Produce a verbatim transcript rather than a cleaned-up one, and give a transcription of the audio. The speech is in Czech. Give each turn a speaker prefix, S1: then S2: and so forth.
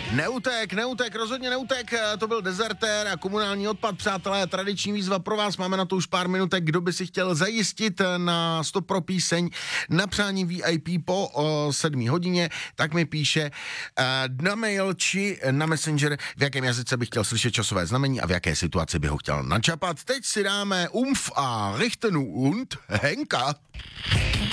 S1: Neutek, neutek, rozhodně neutek, to byl Dezertér a Komunální odpad, přátelé, tradiční výzva pro vás, máme na to už pár minutek, kdo by si chtěl zajistit na Stop pro píseň na přání V I P po o, sedmé hodině, tak mi píše uh, na mail či na Messenger, v jakém jazyce bych chtěl slyšet časové znamení a v jaké situaci bych ho chtěl načapat. Teď si dáme Umf a Richtenu und Henka.